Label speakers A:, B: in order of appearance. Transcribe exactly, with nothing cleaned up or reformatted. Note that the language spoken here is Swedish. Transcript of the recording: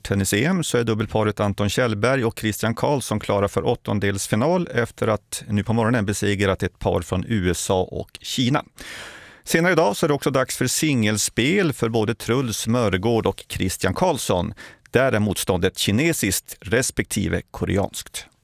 A: bordtennis-E M så är dubbelparet Anton Kjellberg och Christian Karlsson klara för åttondelsfinal efter att nu på morgonen besegrat ett par från U S A och Kina. Senare idag så är det också dags för singelspel för både Truls Mörgård och Christian Karlsson. Där är motståndet kinesiskt respektive koreanskt.